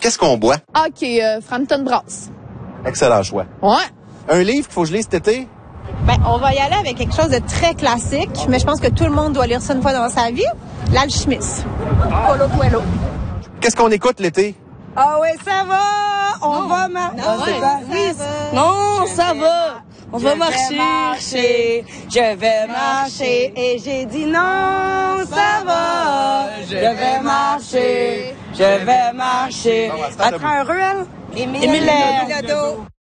Qu'est-ce qu'on boit? OK, Frampton Brass. Excellent choix. Ouais. Un livre qu'il faut que je lise cet été? Ben, on va y aller avec quelque chose de très classique, mais je pense que tout le monde doit lire ça une fois dans sa vie. L'Alchimiste. Paulo Coelho. Qu'est-ce qu'on écoute l'été? Ah oui, ça va! On va marcher. Non, ça va. On va marcher. Je vais marcher. Et j'ai dit non, ça va. Je vais marcher. Je vais marcher. Bon, à ce temps, Après un ruelle. Émile Lodo.